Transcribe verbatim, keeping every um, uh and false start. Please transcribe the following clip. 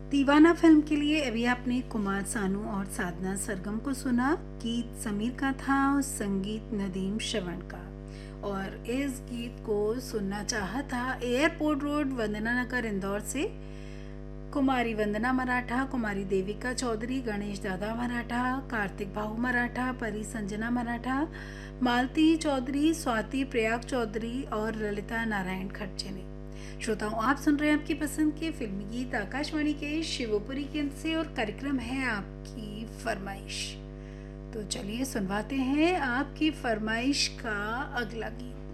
दीवाना फिल्म के लिए अभी आपने कुमार सानू और साधना सरगम को सुना। गीत समीर का था और संगीत नदीम श्रवण का। और इस गीत को सुनना चाहा था एयरपोर्ट रोड, वंदना नगर, इंदौर से कुमारी वंदना मराठा, कुमारी देविका चौधरी, गणेश दादा मराठा, कार्तिक भाऊ मराठा, परी संजना मराठा, मालती चौधरी, स्वाति प्रयाग चौधरी और ललिता नारायण खर्चे ने। श्रोताओं, आप सुन रहे हैं आपकी पसंद के फिल्मी गीत आकाशवाणी के शिवपुरी केंद्र से और कार्यक्रम है आपकी फरमाइश। तो चलिए सुनवाते हैं आपकी फरमाइश का अगला गीत।